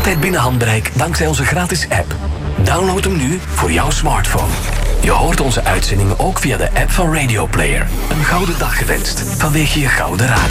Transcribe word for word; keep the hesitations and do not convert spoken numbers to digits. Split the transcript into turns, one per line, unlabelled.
altijd binnen handbereik dankzij onze gratis app. Download hem nu voor jouw smartphone. Je hoort onze uitzendingen ook via de app van Radio Player. Een gouden dag gewenst vanwege je gouden raad.